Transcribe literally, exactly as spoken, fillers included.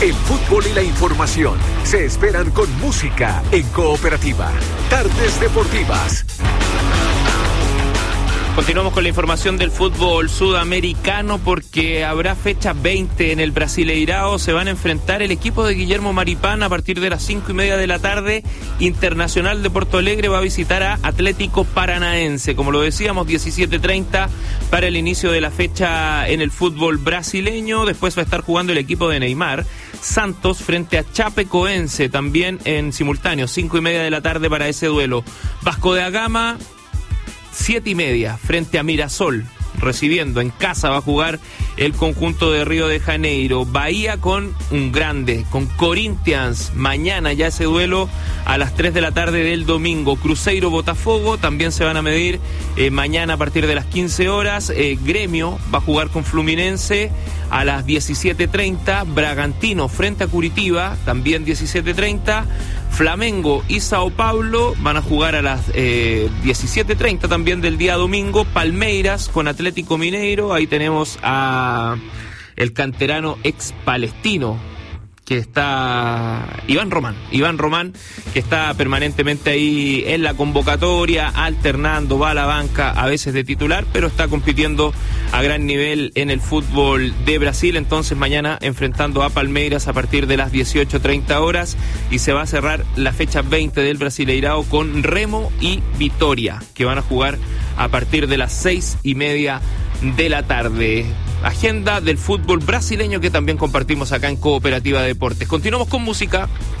El fútbol y la información se esperan con música en Cooperativa. Tardes Deportivas. Continuamos con la información del fútbol sudamericano porque habrá fecha veinte en el Brasileirao. Se van a enfrentar el equipo de Guillermo Maripán a partir de las cinco y media de la tarde. Internacional de Porto Alegre va a visitar a Atlético Paranaense. Como lo decíamos, diecisiete treinta para el inicio de la fecha en el fútbol brasileño. Después va a estar jugando el equipo de Neymar Santos frente a Chapecoense, también en simultáneo, cinco y media de la tarde para ese duelo. Vasco da Gama, siete y media, frente a Mirasol, recibiendo en casa va a jugar el conjunto de Río de Janeiro. Bahía con un grande, con Corinthians, mañana ya ese duelo a las tres de la tarde del domingo. Cruzeiro Botafogo también se van a medir eh, mañana a partir de las quince horas. Eh, Gremio va a jugar con Fluminense a las diecisiete treinta. Bragantino frente a Curitiba, también diecisiete treinta. Flamengo y Sao Paulo van a jugar a las eh, diecisiete treinta también del día domingo. Palmeiras con Atlético Mineiro. Ahí tenemos a el canterano ex palestino que está Iván Román, Iván Román que está permanentemente ahí en la convocatoria, alternando, va a la banca a veces de titular, pero está compitiendo a gran nivel en el fútbol de Brasil. Entonces mañana enfrentando a Palmeiras a partir de las dieciocho treinta horas, y se va a cerrar la fecha veinte del Brasileirao con Remo y Vitória, que van a jugar a partir de las seis y media de la tarde. Agenda del fútbol brasileño que también compartimos acá en Cooperativa Deportes. Continuamos con música.